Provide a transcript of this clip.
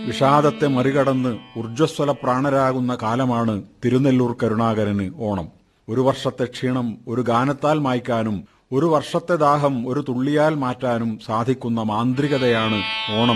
വിഷാദത്തെ മറികടന്ന് ഊർജ്ജസ്വല പ്രാണരാകുന്ന കാലമാണ് തിരുനെല്ലൂർ കരുണാകരന് ഓണം. ഒരു വർഷത്തെ ക്ഷീണം ഒരു ഗാനത്താൽ മായ്ക്കാനും ഒരു വർഷത്തെ ദാഹം ഒരു തുള്ളിയാൽ മാറ്റാനും സാധിക്കുന്ന മാന്ത്രികതയാണ് ഓണം